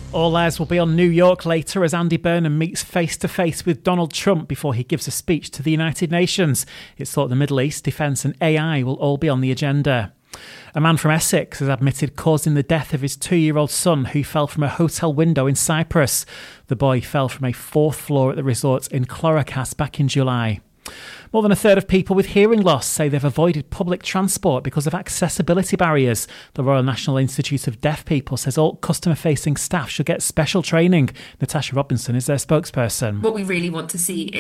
All eyes will be on New York later as Andy Burnham meets face-to-face with Donald Trump before he gives a speech to the United Nations. It's thought the Middle East, defence and AI will all be on the agenda. A man from Essex has admitted causing the death of his 2-year-old son who fell from a hotel window in Cyprus. The boy fell from a 4th floor at the resort in Cloracas back in July. More than a third of people with hearing loss say they've avoided public transport because of accessibility barriers. The Royal National Institute of Deaf People says all customer-facing staff should get special training. Natasha Robinson is their spokesperson. What we really want to see